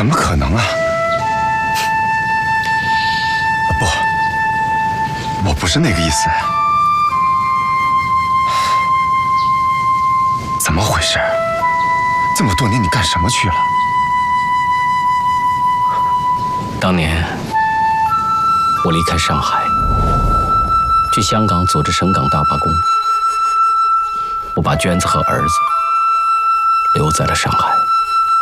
怎么可能啊？不，我不是那个意思。怎么回事？这么多年你干什么去了？ 当年我离开上海，去香港组织省港大罢工，我把娟子和儿子留在了上海。